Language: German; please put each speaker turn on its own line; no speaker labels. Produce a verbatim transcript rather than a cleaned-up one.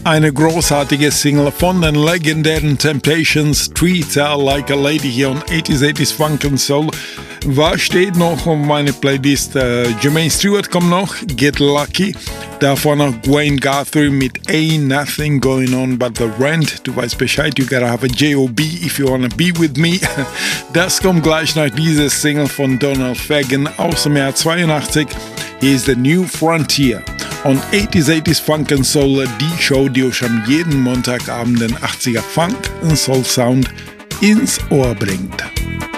Eine großartige Single von den legendären Temptations, Treat Her Like a Lady hier on eighties eighties Funk and Soul. Was steht noch auf meiner Playlist? Äh, Jermaine Stewart kommt noch, Get Lucky. Davor noch Wayne Guthrie mit Ain't Nothing Going On But The Rent. Du weißt Bescheid, you gotta have a J O B if you wanna be with me. Das kommt gleich nach dieser Single von Donald Fagen aus dem Jahr zweiundachtzig. Hier ist The New Frontier. On eighties eighties Funk and Soul, die Show, die euch am jeden Montagabend den achtziger Funk und Soul Sound ins Ohr bringt.